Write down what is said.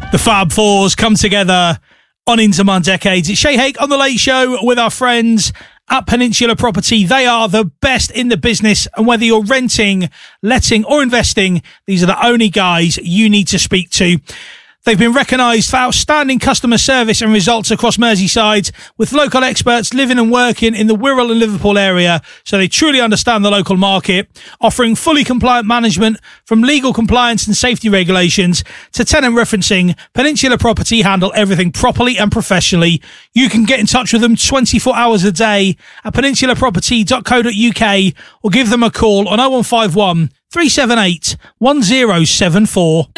The Fab Fours come together on Into My Decades. It's Shay Hake on The Late Show with our friends at Peninsula Property. They are the best in the business, and whether you're renting, letting or investing, these are the only guys you need to speak to. They've been recognised for outstanding customer service and results across Merseyside, with local experts living and working in the Wirral and Liverpool area, so they truly understand the local market, offering fully compliant management from legal compliance and safety regulations to tenant referencing. Peninsula Property handle everything properly and professionally. You can get in touch with them 24 hours a day at peninsulaproperty.co.uk or give them a call on 0151 378 1074.